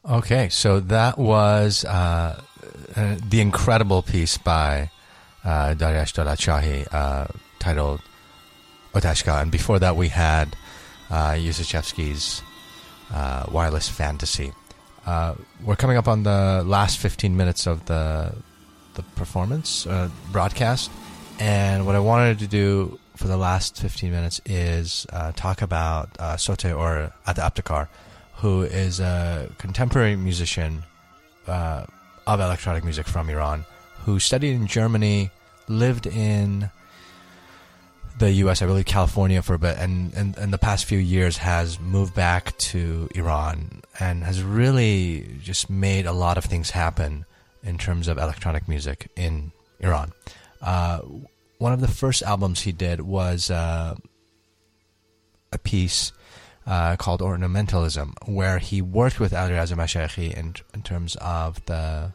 Okay, so that was the incredible piece by Dariush Dolachahi titled Otashka, and before that we had Yuzachevsky's Wireless Fantasy. We're coming up on the last 15 minutes of the performance broadcast, and what I wanted to do for the last 15 minutes is talk about Sote or Ata Aptekar, who is a contemporary musician of electronic music from Iran, who studied in Germany, lived in the U.S., I believe California for a bit, and in the past few years has moved back to Iran and has really just made a lot of things happen in terms of electronic music in Iran. One of the first albums he did was a piece called Ornamentalism, where he worked with Alireza Mashayekhi in terms of the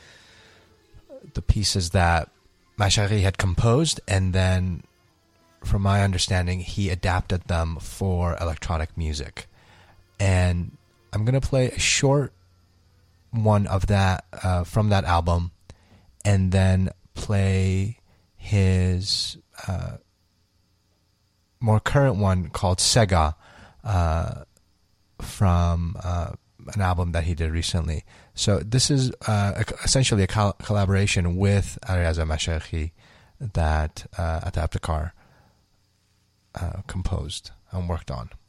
pieces that Mashayekhi had composed, and then, from my understanding, he adapted them for electronic music. And I'm going to play a short one of that from that album, and then play his more current one called Sega, from an album that he did recently. So this is essentially a collaboration with Alireza Mashayekhi that Ata Aptekar composed and worked on.